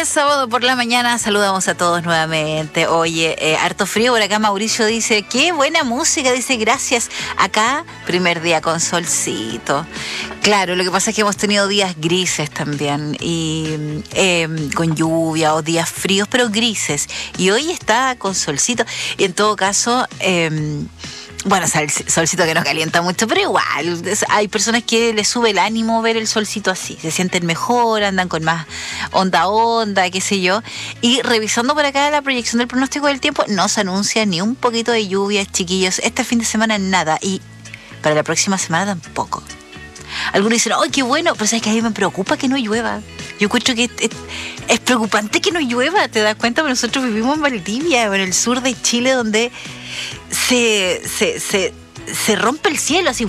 sábado por la mañana saludamos a todos nuevamente. Oye, harto frío por acá. Mauricio dice, qué buena música, dice, gracias. Acá, primer día con solcito. Claro, lo que pasa es que hemos tenido días grises también y con lluvia o días fríos, pero grises. Y hoy está con solcito. Y en todo caso... bueno, solcito que no calienta mucho, pero igual, hay personas que les sube el ánimo ver el solcito así, se sienten mejor, andan con más onda, qué sé yo. Y revisando por acá la proyección del pronóstico del tiempo, no se anuncia ni un poquito de lluvia, chiquillos. Este fin de semana nada, y para la próxima semana tampoco. Algunos dicen, ¡ay, qué bueno! Pero sabes que a mí me preocupa que no llueva. Yo encuentro que es preocupante que no llueva, ¿te das cuenta? Pero nosotros vivimos en Valdivia, en el sur de Chile, donde se rompe el cielo, así